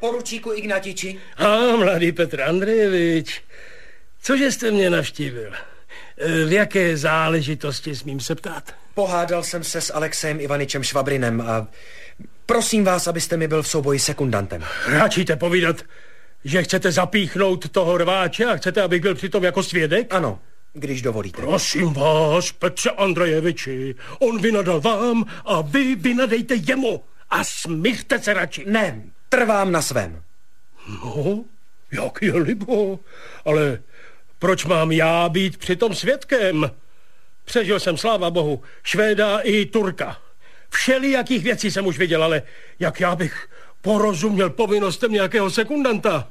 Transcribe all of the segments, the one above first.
Poručíku Ignatiči. Mladý Petr Andrejevič, cože jste mě navštívil? V jaké záležitosti smím se ptát? Pohádal jsem se s Alexejem Ivaničem Švabrinem a prosím vás, abyste mi byl v souboji sekundantem. Ráčíte povídat, že chcete zapíchnout toho rváče a chcete, abych byl přitom jako svědek? Ano, když dovolíte. Prosím vás, Petře Andrejeviči, on vynadal vám a vy vynadejte jemu a smířte se radši. Ne, trvám na svém. No, jak je libo, ale proč mám já být přitom svědkem? Přežil jsem, sláva bohu, Švéda i Turka. Všelijakých věcí jsem už viděl, ale jak já bych porozuměl povinnostem nějakého sekundanta?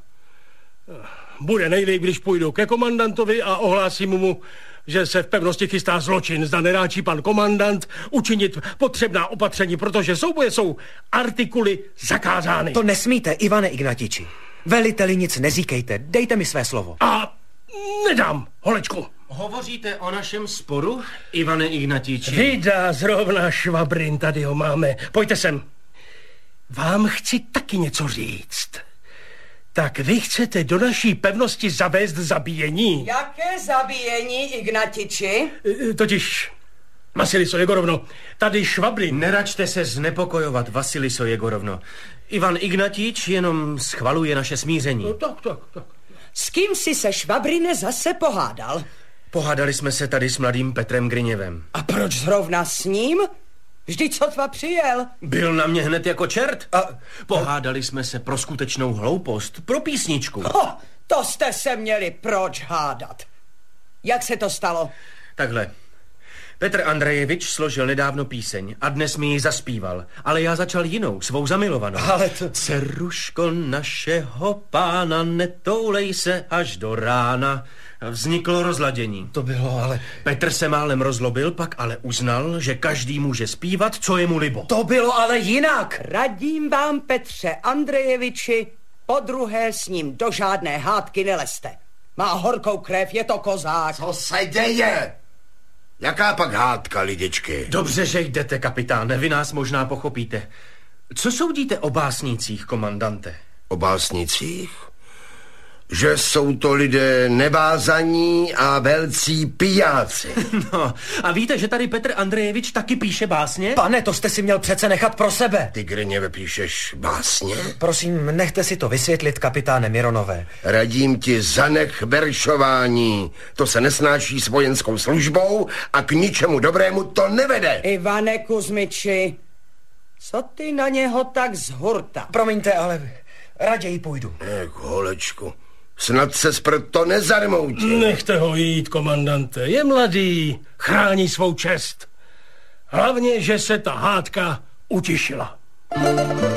Bude nejlíp, když půjdu ke komandantovi a ohlásím mu, že se v pevnosti chystá zločin. Zda neráčí pan komandant učinit potřebná opatření, protože souboje jsou artikuly zakázány. To nesmíte, Ivane Ignatiči. Veliteli nic neříkejte, dejte mi své slovo. A nedám, holečku. Hovoříte o našem sporu, Ivane Ignatiči? Vydá zrovna Švabrin, tady ho máme. Pojďte sem. Vám chci taky něco říct. Tak vy chcete do naší pevnosti zavést zabíjení? Jaké zabíjení, Ignatiči? Totiž, Vasiliso Jegorovno, tady Švabrin. Neračte se znepokojovat, Vasiliso Jegorovno. Ivan Ignatič jenom schvaluje naše smíření. No, tak. S kým si se, Švabrine, zase pohádal? Pohádali jsme se tady s mladým Petrem Gryněvem. A proč zrovna s ním? Vždyť sotva přijel. Byl na mě hned jako čert. Pohádali jsme se pro skutečnou hloupost, pro písničku. To jste se měli proč hádat. Jak se to stalo? Takhle. Petr Andrejevič složil nedávno píseň a dnes mi ji zaspíval, ale já začal jinou, svou zamilovanou. Ale to... Dceruško našeho pána, netoulej se až do rána. Vzniklo rozladění. To bylo ale... Petr se málem rozlobil, pak ale uznal, že každý může zpívat, co je mu libo. To bylo ale jinak. Radím vám, Petře Andrejeviči, podruhé s ním do žádné hádky nelezte. Má horkou krev, je to kozák. Co se děje? Jaká pak hádka, lidičky? Dobře, že jdete, kapitáne, vy nás možná pochopíte. Co soudíte o básnících, komandante? O básnicích? Že jsou to lidé nevázaní a velcí pijáci. No, a víte, že tady Petr Andrejevič taky píše básně? Pane, to jste si měl přece nechat pro sebe. Ty, Gryněve, píšeš básně? Prosím, nechte si to vysvětlit, kapitáne Mironové. Radím ti, zanech veršování. To se nesnáší s vojenskou službou a k ničemu dobrému to nevede. Ivane Kuzmiči, co ty na něho tak zhurta? Promiňte, ale raději půjdu. Holečku, snad ses proto nezarmoutí. Nechte ho jít, komandante. Je mladý, chrání svou čest. Hlavně, že se ta hádka utišila.